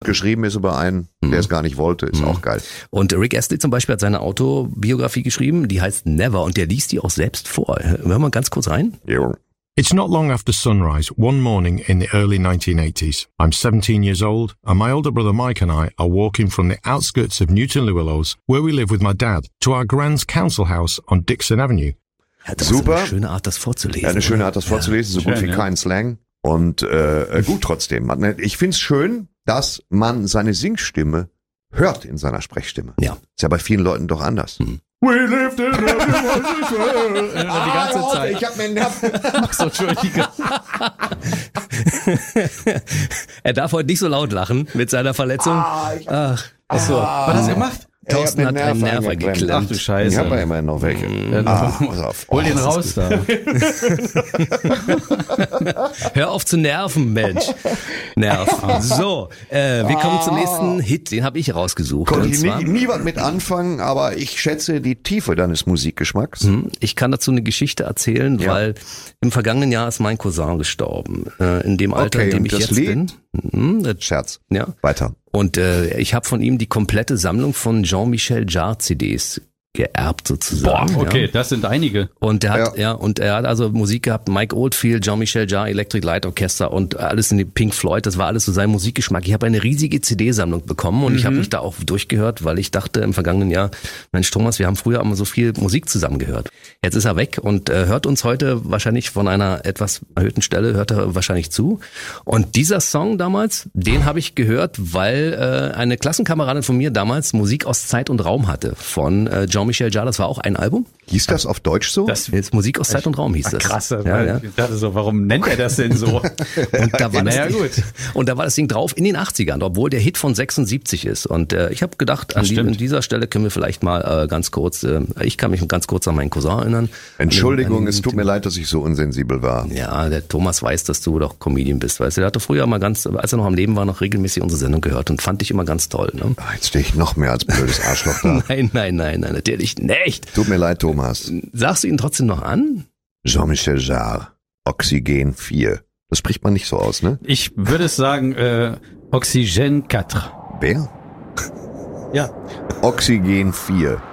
geschrieben ist über einen, der es gar nicht wollte, ist auch geil. Und Rick Astley zum Beispiel hat seine Autobiografie geschrieben, die heißt Never und der liest die auch selbst vor. Hören wir mal ganz kurz rein. Jo. It's not long after sunrise, one morning in the early 1980s. I'm 17 years old, and my older brother Mike and I are walking from the outskirts of Newton Llewellows, where we live with my dad, to our Grand's council house on Dixon Avenue. Ja, das Super. Ist eine schöne Art, das vorzulesen. Ja, eine schöne Art, das vorzulesen, so gut wie kein Slang. Und gut trotzdem. Ich find's schön, dass man seine Singstimme hört in seiner Sprechstimme. Ja. Ist ja bei vielen Leuten doch anders. We lived in a Die ganze Zeit. Ich hab mir einen Nerven. Ach so, Entschuldige. Er darf heute nicht so laut lachen mit seiner Verletzung. Ach, Achso, was hast du gemacht? Thorsten hat einen Nerv geklemmt. Ach du Scheiße. Ich habe ja immerhin noch welche. Pass auf. Hol den raus da. Hör auf zu nerven, Mensch. Nerv. So, wir kommen zum nächsten Hit, den habe ich rausgesucht. Konnte Und ich zwar, nie was mit anfangen, aber ich schätze die Tiefe deines Musikgeschmacks. ich kann dazu eine Geschichte erzählen, Ja. weil im vergangenen Jahr ist mein Cousin gestorben. In dem Alter, Okay, in dem und ich das jetzt Lied? bin. Scherz. Ja. Weiter. Und ich habe von ihm die komplette Sammlung von Jean-Michel Jarre CDs geerbt sozusagen. Boah, okay, Ja. das sind einige. Und er hat also Musik gehabt, Mike Oldfield, Jean-Michel Jarre, Electric Light Orchestra und alles in die Pink Floyd, das war alles so sein Musikgeschmack. Ich habe eine riesige CD-Sammlung bekommen und ich habe mich da auch durchgehört, weil ich dachte im vergangenen Jahr, Mensch Thomas, wir haben früher immer so viel Musik zusammen gehört. Jetzt ist er weg und hört uns heute wahrscheinlich von einer etwas erhöhten Stelle, hört er wahrscheinlich zu. Und dieser Song damals, den habe ich gehört, weil eine Klassenkameradin von mir damals Musik aus Zeit und Raum hatte von Jean-Michel Jarre, das war auch ein Album. Hieß das auf Deutsch so? Das Jetzt Musik aus Zeit und Raum hieß das. krass. Ja. Ich dachte so, warum nennt er das denn so? Und da war Naja, gut. Und da war das Ding drauf in den 80ern, obwohl der Hit von 76 ist. Und ich habe gedacht, an stimmt. dieser Stelle können wir vielleicht mal ganz kurz, ich kann mich ganz kurz an meinen Cousin erinnern. Entschuldigung, es tut mir leid, dass ich so unsensibel war. Ja, der Thomas weiß, dass du doch Comedian bist, weißt du. Der hatte früher mal als er noch am Leben war, noch regelmäßig unsere Sendung gehört und fand ich immer ganz toll. Ne? Jetzt stehe ich noch mehr als blödes Arschloch da. Nein, natürlich nicht. Tut mir leid, Thomas. Sagst du ihn trotzdem noch an? Jean-Michel Jarre, Oxygen 4. Das spricht man nicht so aus, ne? Ich würde es sagen, Oxygen 4. Wer? Ja. Oxygen 4.